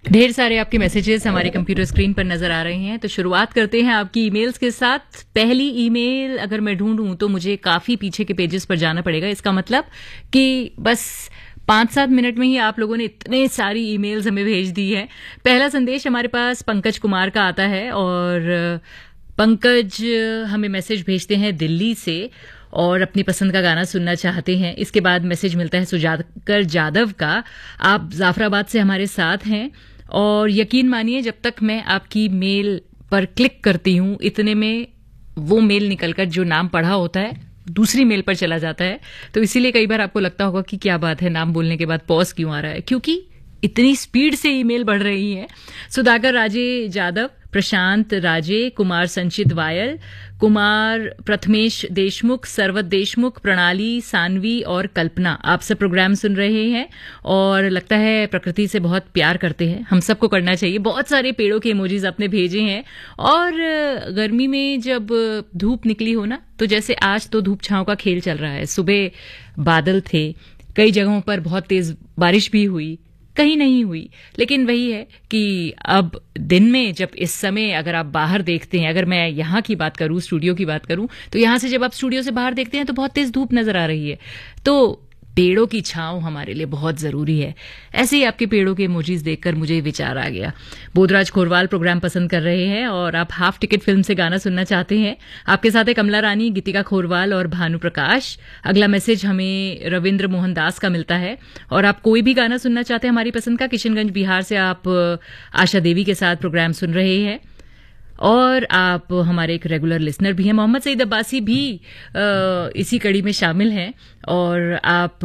ढेर सारे आपके मैसेजेस हमारे कंप्यूटर स्क्रीन पर नजर आ रहे हैं, तो शुरुआत करते हैं आपकी ईमेल्स के साथ। पहली ईमेल अगर मैं ढूंढूं तो मुझे काफी पीछे के पेजेस पर जाना पड़ेगा। इसका मतलब कि बस 5-7 मिनट में ही आप लोगों ने इतने सारी ईमेल्स हमें भेज दी है। पहला संदेश हमारे पास पंकज कुमार का आता है और पंकज हमें मैसेज भेजते हैं दिल्ली से और अपनी पसंद का गाना सुनना चाहते हैं। इसके बाद मैसेज मिलता है सुजाकर जादव का, आप जाफराबाद से हमारे साथ हैं और यकीन मानिए जब तक मैं आपकी मेल पर क्लिक करती हूं इतने में वो मेल निकलकर जो नाम पढ़ा होता है दूसरी मेल पर चला जाता है। तो इसीलिए कई बार आपको लगता होगा कि क्या बात है, नाम बोलने के बाद पॉज क्यों आ रहा है, क्योंकि इतनी स्पीड से ईमेल बढ़ रही है। सुधाकर राजे जादव, प्रशांत राजे, कुमार संचित वायल, कुमार प्रथमेश देशमुख, सरवत देशमुख, प्रणाली सानवी और कल्पना आप सब प्रोग्राम सुन रहे हैं और लगता है प्रकृति से बहुत प्यार करते हैं। हम सबको करना चाहिए। बहुत सारे पेड़ों के इमोजीज आपने भेजे हैं और गर्मी में जब धूप निकली हो ना, तो जैसे आज तो धूप छांव का खेल चल रहा है। सुबह बादल थे, कई जगहों पर बहुत तेज बारिश भी हुई, कहीं नहीं हुई, लेकिन वही है कि अब दिन में जब इस समय अगर आप बाहर देखते हैं, अगर मैं यहाँ की बात करूँ, स्टूडियो की बात करूँ, तो यहाँ से जब आप स्टूडियो से बाहर देखते हैं तो बहुत तेज धूप नजर आ रही है। तो पेड़ों की छांव हमारे लिए बहुत जरूरी है। ऐसे ही आपके पेड़ों के इमोजीज देखकर मुझे विचार आ गया। बोधराज खोरवाल प्रोग्राम पसंद कर रहे हैं और आप हाफ टिकट फिल्म से गाना सुनना चाहते हैं। आपके साथ है कमला रानी, गीतिका खोरवाल और भानु प्रकाश। अगला मैसेज हमें रविंद्र मोहन दास का मिलता है और आप कोई भी गाना सुनना चाहते हैं हमारी पसंद का। किशनगंज बिहार से आप आशा देवी के साथ प्रोग्राम सुन रहे हैं और आप हमारे एक रेगुलर लिसनर भी हैं। मोहम्मद सईद अब्बासी भी इसी कड़ी में शामिल हैं और आप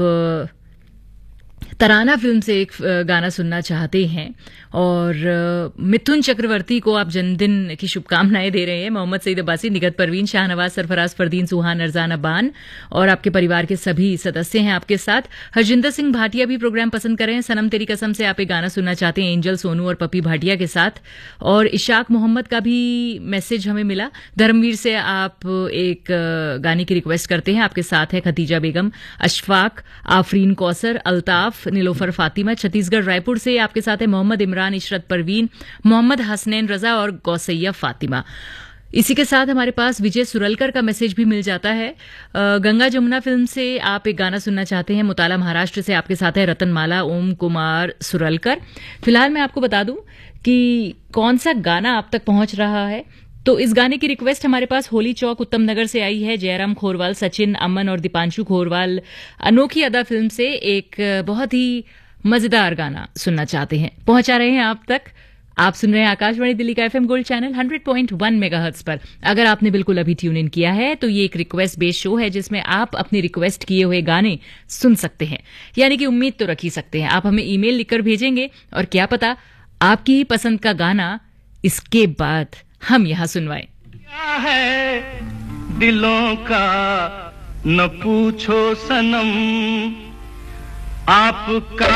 तराना फिल्म से एक गाना सुनना चाहते हैं और मिथुन चक्रवर्ती को आप जन्मदिन की शुभकामनाएं दे रहे हैं। मोहम्मद सईद अब्बासी, निगत परवीन, शाहनवाज, सरफराज, फरदीन, सुहान, अरजाना बान और आपके परिवार के सभी सदस्य हैं आपके साथ। हरजिंदर सिंह भाटिया भी प्रोग्राम पसंद कर रहे हैं। सनम तेरी कसम से आप एक गाना सुनना चाहते हैं एंजल सोनू और पप्पी भाटिया के साथ। और इशाक मोहम्मद का भी मैसेज हमें मिला। धर्मवीर से आप एक गाने की रिक्वेस्ट करते हैं। आपके साथ है खतीजा बेगम, अशफाक, आफरीन कौसर, अल्ताफ, नीलोफर फातिमा। छत्तीसगढ़ रायपुर से आपके साथ है मोहम्मद इमरान, इशरत परवीन, मोहम्मद हसनैन रजा और गौसैया फातिमा। इसी के साथ हमारे पास विजय सुरलकर का मैसेज भी मिल जाता है। गंगा जमुना फिल्म से आप एक गाना सुनना चाहते हैं। मुताला महाराष्ट्र से आपके साथ है रतनमाला, ओम कुमार सुरलकर। फिलहाल मैं आपको बता दूं कि कौन सा गाना आप तक पहुंच रहा है। तो इस गाने की रिक्वेस्ट हमारे पास होली चौक उत्तम नगर से आई है। जयराम खोरवाल, सचिन, अमन और दीपांशु खोरवाल अनोखी अदा फिल्म से एक बहुत ही मजेदार गाना सुनना चाहते हैं। पहुंचा रहे हैं आप तक। आप सुन रहे हैं आकाशवाणी दिल्ली का एफएम गोल्ड चैनल 100.1 मेगाहर्ट्ज पर। अगर आपने बिल्कुल अभी ट्यून इन किया है तो ये एक रिक्वेस्ट बेस्ड शो है जिसमें आप अपने रिक्वेस्ट किए हुए गाने सुन सकते हैं, यानी कि उम्मीद तो रख ही सकते हैं। आप हमें ईमेल लिखकर भेजेंगे और क्या पता आपकी ही पसंद का गाना इसके बाद हम यहां सुनवाएं। क्या है दिलों का न पूछो सनम, आपका